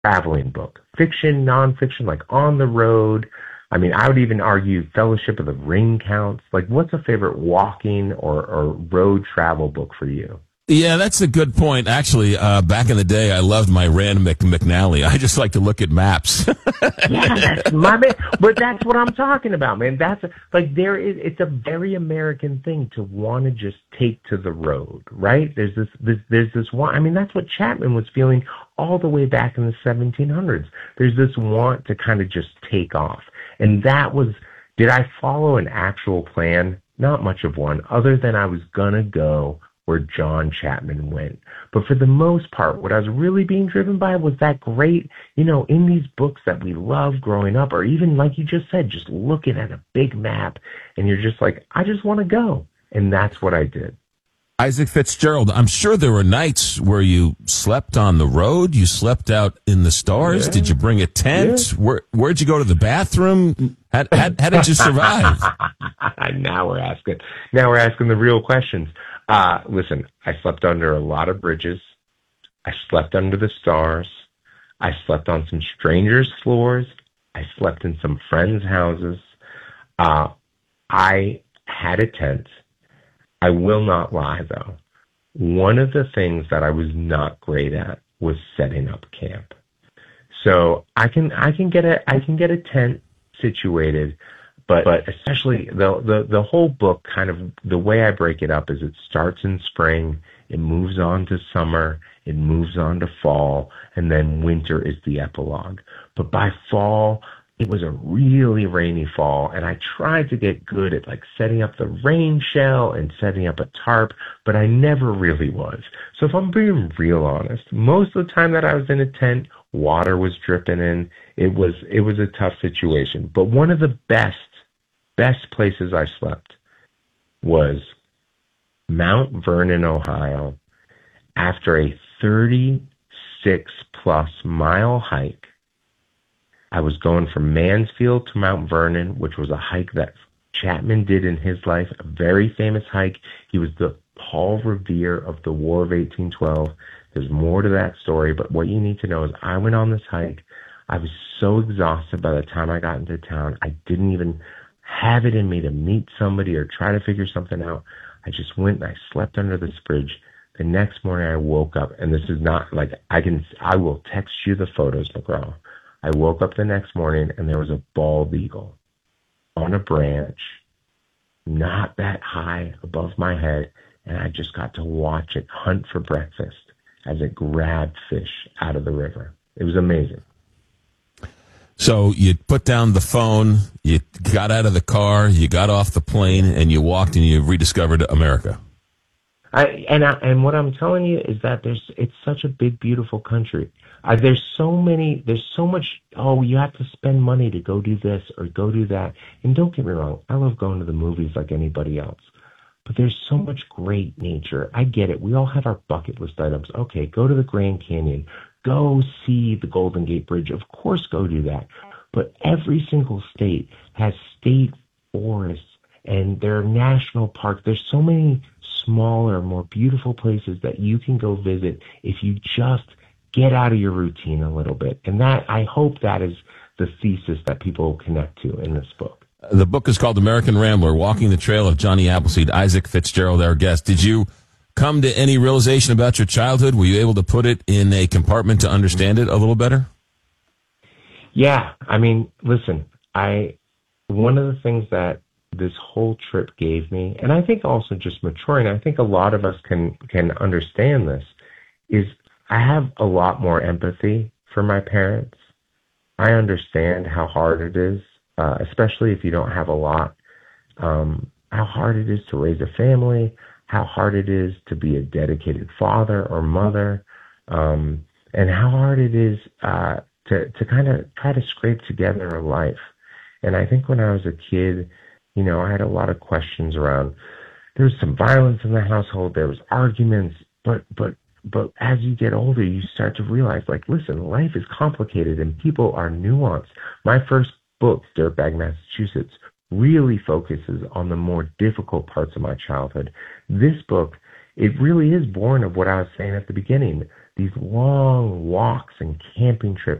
traveling book? Fiction, nonfiction, like on the road? I mean, I would even argue Fellowship of the Ring counts. Like, what's a favorite walking or road travel book for you? Yeah, that's a good point. Actually, back in the day, I loved my Rand McNally. I just like to look at maps. Yes, my man. But that's what I'm talking about, man. It's a very American thing to want to just take to the road, right? There's this one. I mean, that's what Chapman was feeling all the way back in the 1700s. There's this want to kind of just take off. And did I follow an actual plan? Not much of one, other than I was going to go where John Chapman went. But for the most part, what I was really being driven by was that great, in these books that we love growing up, or even like you just said, just looking at a big map and you're just like, I just want to go. And that's what I did. Isaac Fitzgerald, I'm sure there were nights where you slept on the road, you slept out in the stars. Yeah. Did you bring a tent? Yeah. Where'd you go to the bathroom? How did you survive? Now we're asking the real questions. Listen, I slept under a lot of bridges. I slept under the stars. I slept on some strangers' floors. I slept in some friends' houses. I had a tent. I will not lie, though. One of the things that I was not great at was setting up camp. So I can get a tent situated, but especially the whole book, kind of the way I break it up is it starts in spring, it moves on to summer, it moves on to fall, and then winter is the epilogue. But by fall, it was a really rainy fall, and I tried to get good at like setting up the rain shell and setting up a tarp, but I never really was. So if I'm being real honest, most of the time that I was in a tent, water was dripping in. It was a tough situation. But one of the best places I slept was Mount Vernon, Ohio, after a 36-plus mile hike. I was going from Mansfield to Mount Vernon, which was a hike that Chapman did in his life, a very famous hike. He was the Paul Revere of the War of 1812. There's more to that story, but what you need to know is I went on this hike. I was so exhausted by the time I got into town. I didn't even have it in me to meet somebody or try to figure something out. I just went and I slept under this bridge. The next morning I woke up, and this is not like I will text you the photos, McGraw. I woke up the next morning and there was a bald eagle on a branch, not that high above my head, and I just got to watch it hunt for breakfast as it grabbed fish out of the river. It was amazing. So you put down the phone, you got out of the car, you got off the plane, and you walked and you rediscovered America. And what I'm telling you is that it's such a big, beautiful country. There's so much, you have to spend money to go do this or go do that. And don't get me wrong, I love going to the movies like anybody else. But there's so much great nature. I get it. We all have our bucket list items. Okay, go to the Grand Canyon. Go see the Golden Gate Bridge. Of course, go do that. But every single state has state forests and there are national parks. There's so many smaller, more beautiful places that you can go visit if you just get out of your routine a little bit. And that, I hope that is the thesis that people connect to in this book. The book is called American Rambler, Walking the Trail of Johnny Appleseed. Isaac Fitzgerald, our guest. Did you come to any realization about your childhood? Were you able to put it in a compartment to understand it a little better? Yeah. I mean, listen, one of the things that this whole trip gave me, and I think also just maturing, I think a lot of us can understand this, is I have a lot more empathy for my parents. I understand how hard it is, especially if you don't have a lot, how hard it is to raise a family, how hard it is to be a dedicated father or mother, and how hard it is to kind of try to scrape together a life. And I think when I was a kid, I had a lot of questions around, there was some violence in the household, there was arguments, but as you get older, you start to realize, like, listen, life is complicated and people are nuanced. My first book, Dirtbag Massachusetts, really focuses on the more difficult parts of my childhood. This book, it really is born of what I was saying at the beginning. these long walks and camping trips